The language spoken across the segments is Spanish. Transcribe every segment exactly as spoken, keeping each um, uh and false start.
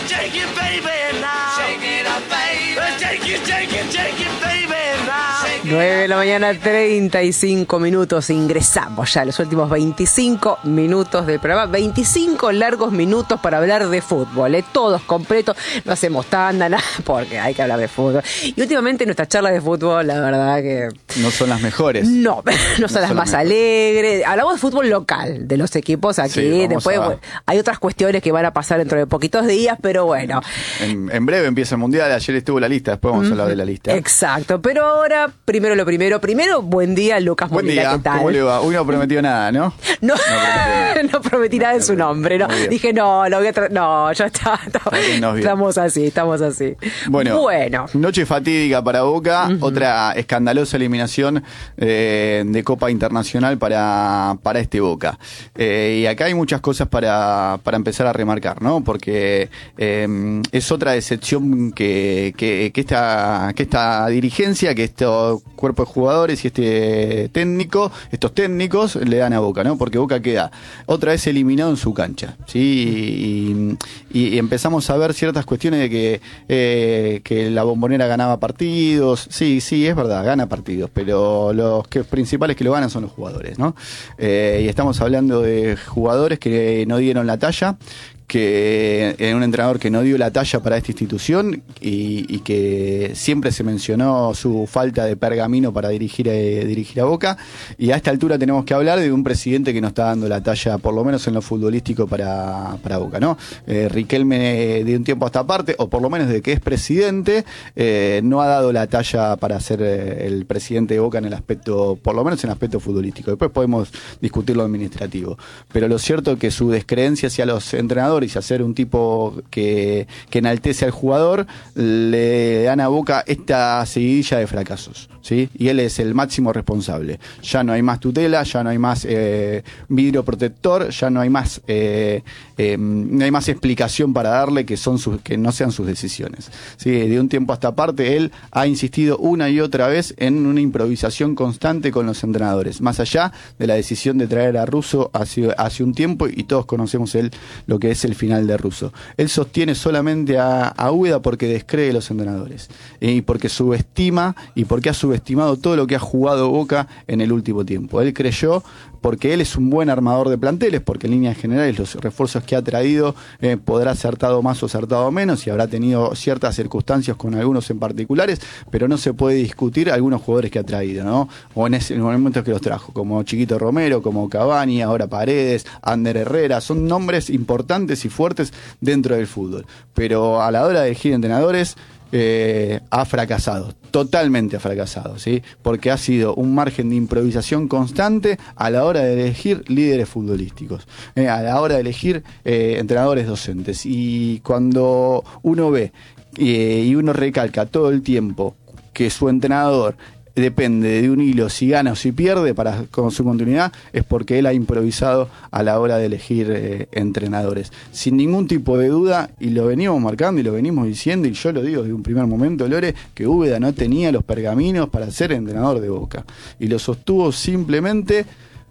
shake it, baby, now. Shake it up, baby. Shake it, shake it, shake it, baby, now. nueve de la mañana, treinta y cinco minutos. Ingresamos ya a los últimos veinticinco minutos del programa. veinticinco largos minutos para hablar de fútbol, ¿eh? Todos completos. No hacemos tanda, nada, porque hay que hablar de fútbol. Y últimamente nuestras charlas de fútbol, la verdad que... No son las mejores. No, no son no las son más las alegres. Hablamos de fútbol local, de los equipos aquí. Sí, después a... hay otras cuestiones que van a pasar dentro de poquitos días, pero bueno. En, en breve empieza el Mundial. Ayer estuvo la lista, después vamos mm-hmm. a hablar de la lista. Exacto, pero ahora, primero lo primero. Primero, buen día, Lucas Buen Molina, día, ¿qué tal? ¿Cómo le va? Uy, no prometió nada, ¿no? No, no, nada. no prometí nada de su nombre, ¿no? Dije, no, lo voy a tra- no, ya está. No, estamos así, estamos así. Bueno, bueno. Noche fatídica para Boca, uh-huh. otra escandalosa eliminación eh, de Copa Internacional para, para este Boca. Eh, y acá hay muchas cosas para, para empezar a remarcar, ¿no? Porque eh, es otra decepción que, que, que, esta, que esta dirigencia, que estos cuerpos de jugadores y este técnico, estos técnicos le dan a Boca, ¿no? Porque Boca queda otra vez eliminado en su cancha, ¿sí? Y, y, y empezamos a ver ciertas cuestiones de que, eh, que la Bombonera ganaba partidos. Sí, sí, es verdad, gana partidos, pero los que principales que lo ganan son los jugadores, ¿no? Eh, y estamos hablando de jugadores que no dieron la talla, que era un entrenador que no dio la talla para esta institución y, y que siempre se mencionó su falta de pergamino para dirigir, eh, dirigir a Boca, y a esta altura tenemos que hablar de un presidente que no está dando la talla, por lo menos en lo futbolístico, para, para Boca, ¿no? Eh, Riquelme, de un tiempo a esta parte, o por lo menos de que es presidente, eh, no ha dado la talla para ser eh, el presidente de Boca en el aspecto, por lo menos en el aspecto futbolístico. Después podemos discutir lo administrativo, pero lo cierto es que su descreencia hacia los entrenadores y hacer un tipo que, que enaltece al jugador, le dan a Boca esta seguidilla de fracasos, ¿sí? Y él es el máximo responsable. Ya no hay más tutela, ya no hay más eh, vidrio protector, ya no hay más eh, eh, no hay más explicación para darle que son sus, que no sean sus decisiones, ¿sí? De un tiempo a esta parte él ha insistido una y otra vez en una improvisación constante con los entrenadores, más allá de la decisión de traer a Russo hace, hace un tiempo, y todos conocemos él lo que es el final de Russo. Él sostiene solamente a, a Úbeda porque descree los entrenadores, y porque subestima y porque ha subestimado todo lo que ha jugado Boca en el último tiempo. Él creyó, porque él es un buen armador de planteles, porque en líneas generales los refuerzos que ha traído eh, podrá acertado más o acertado menos, y habrá tenido ciertas circunstancias con algunos en particulares, pero no se puede discutir algunos jugadores que ha traído, ¿no? O en ese en el momento que los trajo, como Chiquito Romero, como Cavani, ahora Paredes, Ander Herrera, son nombres importantes y fuertes dentro del fútbol, pero a la hora de elegir entrenadores eh, ha fracasado, totalmente ha fracasado, ¿sí? Porque ha sido un margen de improvisación constante a la hora de elegir líderes futbolísticos, eh, a la hora de elegir eh, entrenadores docentes, y cuando uno ve eh, y uno recalca todo el tiempo que su entrenador depende de un hilo si gana o si pierde para con su continuidad, es porque él ha improvisado a la hora de elegir eh, entrenadores, sin ningún tipo de duda, y lo venimos marcando y lo venimos diciendo, y yo lo digo desde un primer momento, Lore, que Úbeda no tenía los pergaminos para ser entrenador de Boca, y lo sostuvo simplemente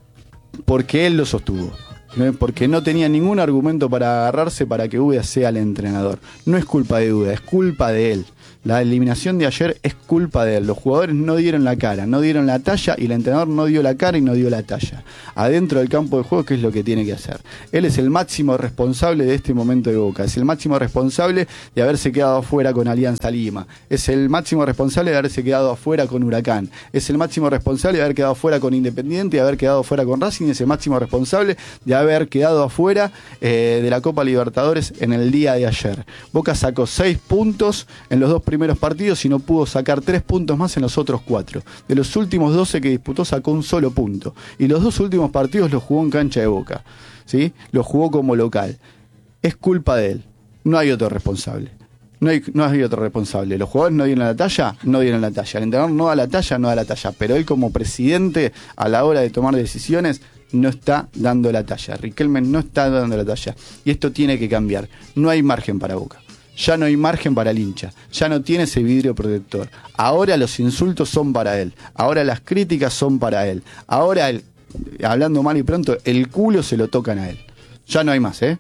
porque él lo sostuvo, porque no tenía ningún argumento para agarrarse para que Úbeda sea el entrenador. No es culpa de Úbeda, es culpa de él. La eliminación de ayer es culpa de él. Los jugadores no dieron la cara, no dieron la talla, y el entrenador no dio la cara y no dio la talla. Adentro del campo de juego, ¿qué es lo que tiene que hacer? Él es el máximo responsable de este momento de Boca. Es el máximo responsable de haberse quedado afuera con Alianza Lima. Es el máximo responsable de haberse quedado afuera con Huracán. Es el máximo responsable de haber quedado afuera con Independiente y haber quedado afuera con Racing. Es el máximo responsable de haber quedado afuera eh, de la Copa Libertadores en el día de ayer. Boca sacó seis puntos en los dos primeros partidos y no pudo sacar tres puntos más en los otros cuatro. De los últimos doce que disputó sacó un solo punto, y los dos últimos partidos los jugó en cancha de Boca, ¿sí? Los jugó como local. Es culpa de él, no hay otro responsable. No hay, no hay otro responsable. Los jugadores no dieron la talla, no dieron la talla. El entrenador no da la talla, no da la talla. Pero él, como presidente, a la hora de tomar decisiones, no está dando la talla. Riquelme no está dando la talla. Y esto tiene que cambiar. No hay margen para Boca. Ya no hay margen para el hincha. Ya no tiene ese vidrio protector. Ahora los insultos son para él. Ahora las críticas son para él. Ahora, el, hablando mal y pronto, el culo se lo tocan a él. Ya no hay más, ¿eh?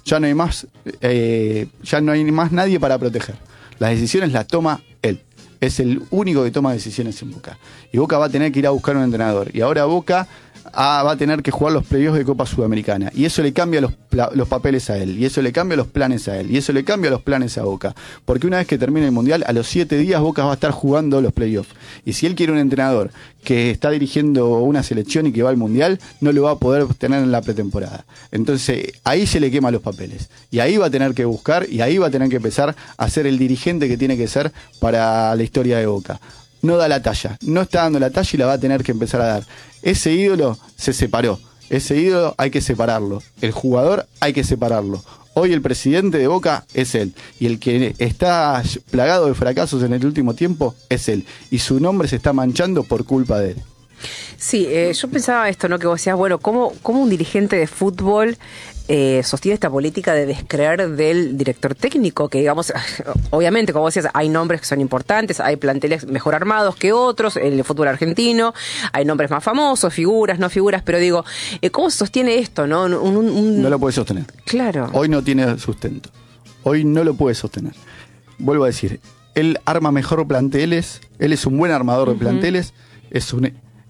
Ya no hay más, eh, ya no hay más nadie para proteger. Las decisiones las toma él. Es el único que toma decisiones en Boca. Y Boca va a tener que ir a buscar un entrenador. Y ahora Boca ah, va a tener que jugar los playoffs de Copa Sudamericana. Y eso le cambia los, los papeles a él. Y eso le cambia los planes a él. Y eso le cambia los planes a Boca. Porque una vez que termine el Mundial, a los siete días Boca va a estar jugando los playoffs. Y si él quiere un entrenador que está dirigiendo una selección y que va al Mundial, no lo va a poder tener en la pretemporada. Entonces, ahí se le queman los papeles. Y ahí va a tener que buscar, y ahí va a tener que empezar a ser el dirigente que tiene que ser para la historia de Boca. No da la talla, no está dando la talla y la va a tener que empezar a dar. Ese ídolo se separó, ese ídolo hay que separarlo, el jugador hay que separarlo. Hoy el presidente de Boca es él, y el que está plagado de fracasos en el último tiempo es él, y su nombre se está manchando por culpa de él. Sí, eh, yo pensaba esto, ¿no? Que vos decías, bueno, ¿cómo, cómo un dirigente de fútbol eh, sostiene esta política de descreer del director técnico? Que digamos, obviamente, como vos decías, hay nombres que son importantes, hay planteles mejor armados que otros, en el fútbol argentino, hay nombres más famosos, figuras, no figuras, pero digo, eh, ¿cómo se sostiene esto, no? Un, un, un... No lo puede sostener. Claro. Hoy no tiene sustento. Hoy no lo puede sostener. Vuelvo a decir, él arma mejor planteles, él es un buen armador uh-huh. de planteles, es un...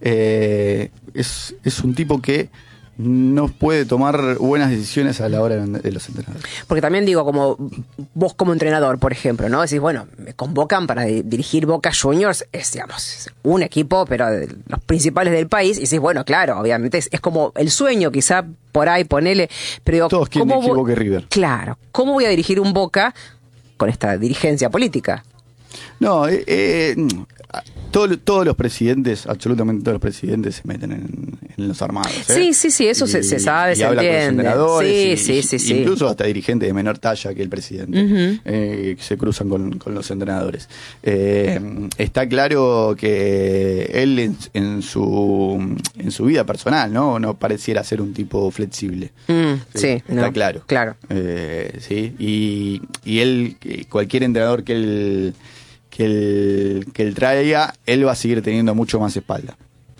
Eh, es, es un tipo que no puede tomar buenas decisiones a la hora de los entrenadores. Porque también digo, como vos como entrenador, por ejemplo, ¿no? Decís, bueno, me convocan para dirigir Boca Juniors, es, digamos, un equipo, pero de los principales del país, y decís, bueno, claro, obviamente es, es como el sueño, quizá por ahí, ponele, pero digo, todos quieren dirigir Boca y River. Claro, ¿cómo voy a dirigir un Boca con esta dirigencia política? No, eh, eh, todo, todos los presidentes, absolutamente todos los presidentes se meten en, en los armados. ¿eh? Sí, sí, sí, eso y, se, se sabe, y se habla entiende. Con los sí, y, sí, sí, y, sí. Incluso hasta dirigentes de menor talla que el presidente, uh-huh. eh, que se cruzan con, con los entrenadores. Eh, está claro que él en, en su en su vida personal, ¿no? No pareciera ser un tipo flexible. Mm, sí, sí, está no, claro. Claro. Eh, sí, y, y él, cualquier entrenador que él que él, que él traiga, él va a seguir teniendo mucho más espalda.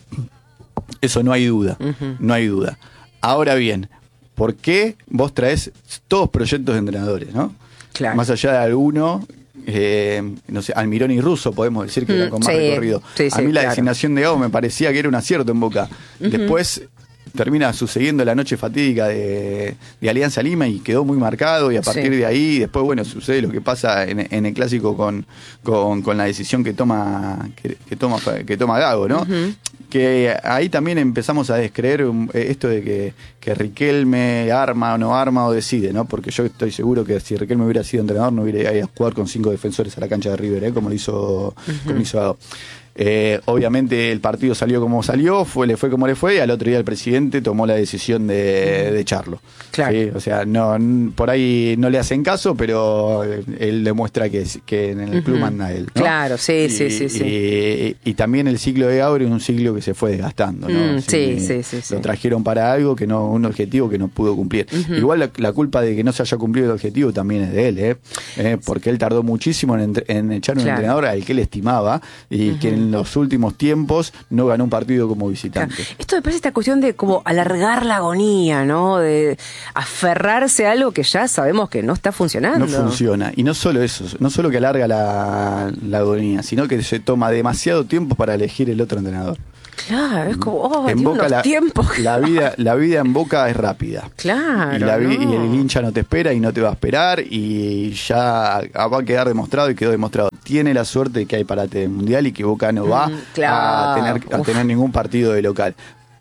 Eso no hay duda, uh-huh. no hay duda. Ahora bien, ¿por qué vos traes todos proyectos de entrenadores, no? Claro. Más allá de alguno, eh, no sé, Almirón y Russo podemos decir que mm, eran con más sí, recorrido. Sí, a sí, mí la claro. designación de Gago me parecía que era un acierto en Boca. Uh-huh. Después termina sucediendo la noche fatídica de, de Alianza Lima y quedó muy marcado, y a partir sí. de ahí después, bueno, sucede lo que pasa en, en el clásico con, con, con la decisión que toma que, que toma que toma Gago, ¿no? Uh-huh. Que ahí también empezamos a descreer esto de que, que Riquelme arma o no arma o decide, ¿no? Porque yo estoy seguro que si Riquelme hubiera sido entrenador no hubiera ido a jugar con cinco defensores a la cancha de River, ¿eh? Como lo hizo, uh-huh. como hizo Gago. Eh, obviamente el partido salió como salió, fue, le fue como le fue, y al otro día el presidente tomó la decisión de, de echarlo. Claro. ¿Sí? O sea, no, por ahí no le hacen caso, pero él demuestra que, que en el club uh-huh. manda él, ¿no? Claro, sí, y, sí, sí, sí. Y, y también el ciclo de Gago es un ciclo que se fue desgastando, ¿no? Mm, sí, sí, sí, sí, sí. Lo trajeron para algo que no, un objetivo que no pudo cumplir. Uh-huh. Igual la, la culpa de que no se haya cumplido el objetivo también es de él, ¿eh? eh porque él tardó muchísimo en, en echar un claro. entrenador al que él estimaba y uh-huh. que en los últimos tiempos no ganó un partido como visitante. Claro. Esto me parece esta cuestión de como alargar la agonía, ¿no? De aferrarse a algo que ya sabemos que no está funcionando. No funciona. Y no solo eso, no solo que alarga la, la agonía, sino que se toma demasiado tiempo para elegir el otro entrenador. Claro, es como, oh, en tiene Boca unos la, tiempos. La vida, la vida en Boca es rápida. Claro. Y, la, no. y el hincha no te espera y no te va a esperar, y ya va a quedar demostrado y quedó demostrado. Tiene la suerte de que hay parate mundial y que Boca no va mm, claro. a, tener, a tener ningún partido de local.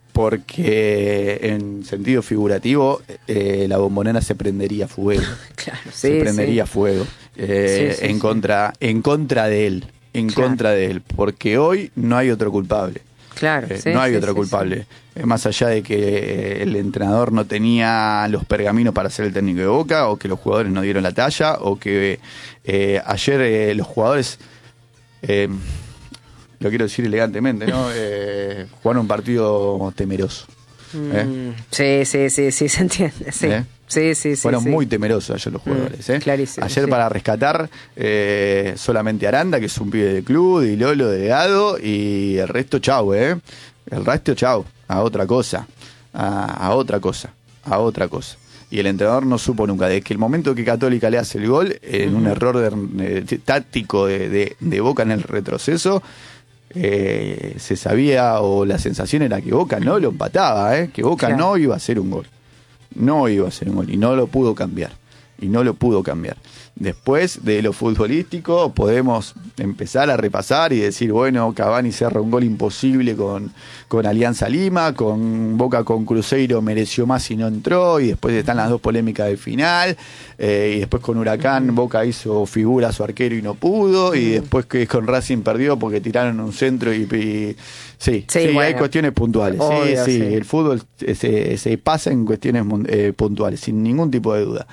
Porque en sentido figurativo eh, la Bombonera se prendería fuego. Claro, sí, se prendería sí. fuego eh, sí, sí, en, sí. Contra, en contra de él. En claro. contra de él. Porque hoy no hay otro culpable. Claro, eh, sí, no hay sí, otro sí, culpable. Sí. Eh, más allá de que eh, el entrenador no tenía los pergaminos para ser el técnico de Boca, o que los jugadores no dieron la talla, o que eh, ayer eh, los jugadores, eh, lo quiero decir elegantemente, ¿no? Eh, jugaron un partido temeroso. ¿eh? Mm, sí, sí, sí, sí, se entiende. Sí. ¿Eh? Sí, sí, sí. Fueron sí. muy temerosos ayer los jugadores. ¿eh? Clarísimo. Ayer sí. para rescatar eh, solamente Aranda, que es un pibe del club, y Lolo, delegado, y el resto chau, ¿eh? El resto chau, a otra cosa, a, a otra cosa, a otra cosa. y el entrenador no supo nunca. Desde que el momento que Católica le hace el gol, en uh-huh. un error de, de, táctico de, de, de Boca en el retroceso, eh, se sabía, o la sensación era que Boca no lo empataba, ¿eh? que Boca claro. no iba a hacer un gol. No iba a hacer un gol y no lo pudo cambiar. Y no lo pudo cambiar. Después de lo futbolístico podemos empezar a repasar y decir, bueno, Cavani cerra un gol imposible con, con Alianza Lima, con Boca con Cruzeiro mereció más y no entró, y después están las dos polémicas del final, eh, y después con Huracán Boca hizo figura a su arquero y no pudo, y después que con Racing perdió porque tiraron un centro y... y sí, sí, sí bueno, hay cuestiones puntuales. Obvio, sí, sí, sí, el fútbol se, se pasa en cuestiones eh, puntuales, sin ningún tipo de duda.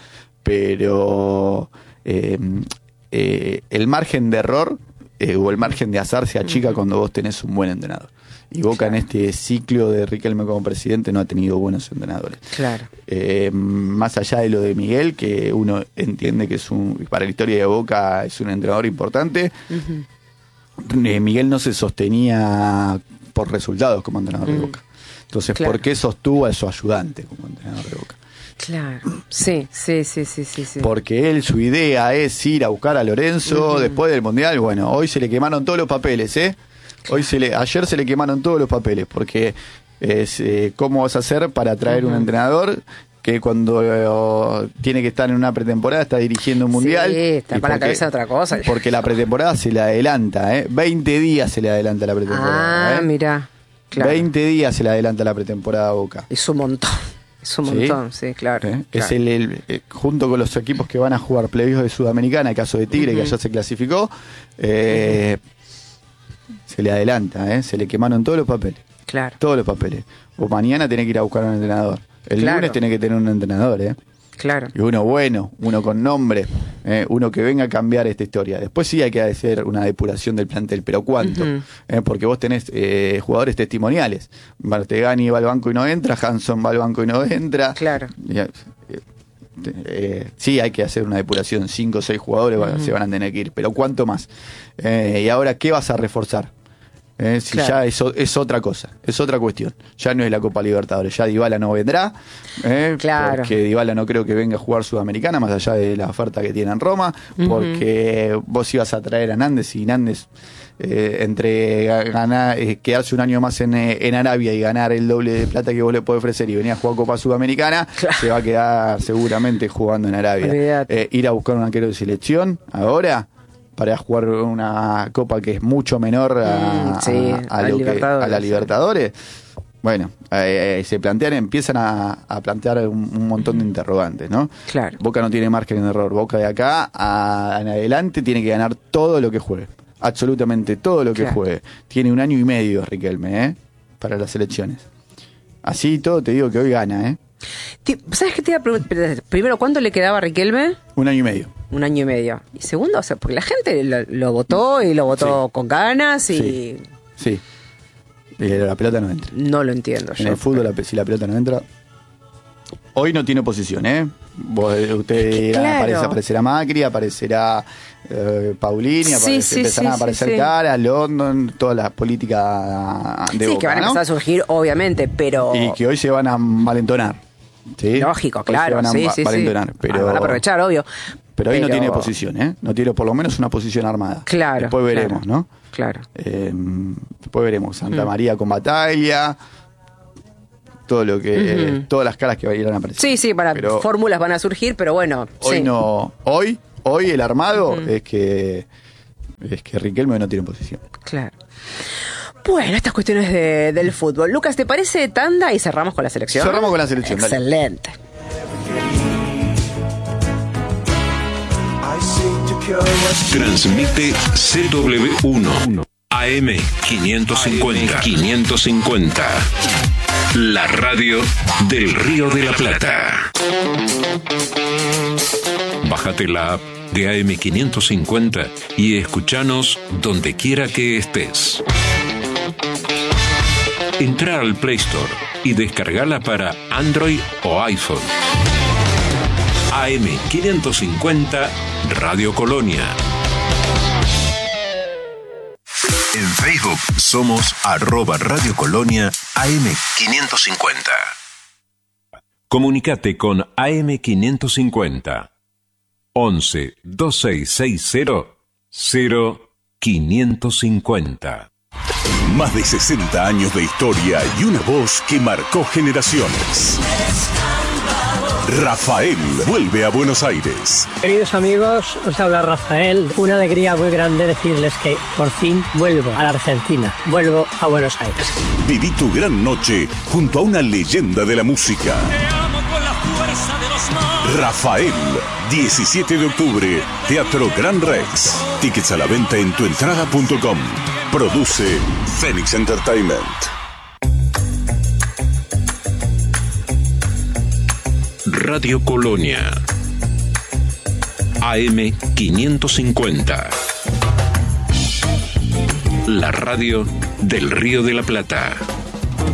Pero eh, eh, el margen de error eh, o el margen de azar se achica uh-huh. cuando vos tenés un buen entrenador. Y Boca claro. en este ciclo de Riquelme como presidente no ha tenido buenos entrenadores. Claro. Eh, más allá de lo de Miguel, que uno entiende que es un, para la historia de Boca es un entrenador importante, uh-huh. eh, Miguel no se sostenía por resultados como entrenador uh-huh. de Boca. Entonces, claro. ¿por qué sostuvo a su ayudante como entrenador de Boca? Claro, sí, sí, sí, sí, sí, sí. Porque él, su idea es ir a buscar a Lorenzo uh-huh. después del Mundial. Bueno, hoy se le quemaron todos los papeles, ¿eh? Claro. Hoy se le, ayer se le quemaron todos los papeles, porque es, eh, ¿cómo vas a hacer para traer uh-huh. un entrenador que cuando eh, tiene que estar en una pretemporada está dirigiendo un Mundial? Sí, está para la cabeza otra cosa. Porque la pretemporada se le adelanta, ¿eh? veinte días se le adelanta la pretemporada. Ah, ¿eh? Mira, claro. veinte días se le adelanta la pretemporada a Boca. Es un montón. Es un montón, sí, sí claro, ¿Eh? claro. Es el, el, el junto con los equipos que van a jugar playoffs de Sudamericana, el caso de Tigre, uh-huh. que allá se clasificó, eh, uh-huh. se le adelanta, ¿eh? Se le quemaron todos los papeles. Claro. Todos los papeles. O mañana tiene que ir a buscar un entrenador. El claro. lunes tiene que tener un entrenador, ¿eh? Claro. Y uno bueno, uno con nombre, eh, uno que venga a cambiar esta historia. Después sí hay que hacer una depuración del plantel, pero ¿cuánto? Uh-huh. Eh, porque vos tenés eh, jugadores testimoniales. Martegani va al banco y no entra, Hanson va al banco y no entra. Claro. Eh, eh, sí hay que hacer una depuración, cinco o seis jugadores uh-huh. se van a tener que ir, pero ¿cuánto más? Eh, y ahora, ¿qué vas a reforzar? Eh, si claro. ya es, es otra cosa, es otra cuestión. Ya no es la Copa Libertadores, ya Dybala no vendrá, eh, claro. porque Dybala no creo que venga a jugar Sudamericana, más allá de la oferta que tiene en Roma, uh-huh. porque vos ibas a traer a Nández y Nández eh, entre ganar, eh, quedarse un año más en, en Arabia y ganar el doble de plata que vos le podés ofrecer y venir a jugar Copa Sudamericana, claro. se va a quedar seguramente jugando en Arabia. Eh, ir a buscar un arquero de selección ahora para jugar una copa que es mucho menor a, mm, sí, a, a, lo que, a la Libertadores. Bueno, eh, se plantean, empiezan a, a plantear un, un montón de interrogantes, ¿no? Claro. Boca no tiene margen de error. Boca de acá a, en adelante tiene que ganar todo lo que juegue. Absolutamente todo lo que claro. juegue. Tiene un año y medio Riquelme, ¿eh? Para las elecciones. Así todo te digo que hoy gana, ¿eh? ¿Sabes qué te iba a preguntar? Primero, ¿cuánto le quedaba a Riquelme? Un año y medio. Un año y medio. Y segundo, o sea, porque la gente lo, lo votó y lo votó sí. con ganas y... Sí, sí. Y la pelota no entra. No lo entiendo. En yo, el fútbol, pero... si la pelota no entra... Hoy no tiene oposición, ¿eh? Vos, usted dirá, claro. aparece, aparecerá Macri, aparecerá eh, Paulini, sí, aparece, sí, empezarán sí, a aparecer sí, Caras, London, todas las políticas de sí, Boca, que van a ¿no? empezar a surgir, obviamente, pero... Y que hoy se van a valentonar. ¿Sí? Lógico, claro, van a sí, sí, valentonar, sí. pero, van a aprovechar, obvio. Pero hoy pero... no tiene posición, ¿eh? No tiene por lo menos una posición armada. Claro. Después veremos, claro, ¿no? Claro. Eh, después veremos. Santa mm. María con Batalla, todo lo que, uh-huh. eh, todas las caras que irán a aparecer. Sí, sí, para pero fórmulas van a surgir, pero bueno. Hoy sí. no, hoy, hoy el armado uh-huh. es que es que Riquelme no tiene posición. Claro. Bueno, estas cuestiones de, del fútbol. Lucas, ¿te parece tanda y cerramos con la selección? Cerramos con la selección. Excelente. Dale. Transmite C W uno A M quinientos cincuenta. quinientos cincuenta. La radio del Río de la Plata. Bájate la app de A M quinientos cincuenta y escúchanos donde quiera que estés. Entra al Play Store y descargala para Android o iPhone. A M quinientos cincuenta Radio Colonia. En Facebook somos arroba Radio Colonia A M quinientos cincuenta. Comunicate con A M quinientos cincuenta. once, veintiséis sesenta, cero quinientos cincuenta. Más de sesenta años de historia y una voz que marcó generaciones. Rafael vuelve a Buenos Aires. Queridos amigos, os habla Rafael. Una alegría muy grande decirles que por fin vuelvo a la Argentina. Vuelvo a Buenos Aires. Viví tu gran noche junto a una leyenda de la música. Te amo con la fuerza de los mares. Rafael, diecisiete de octubre, Teatro Gran Rex. Tickets a la venta en tuentrada punto com. Produce Phoenix Entertainment. Radio Colonia. A M quinientos cincuenta. La radio del Río de la Plata.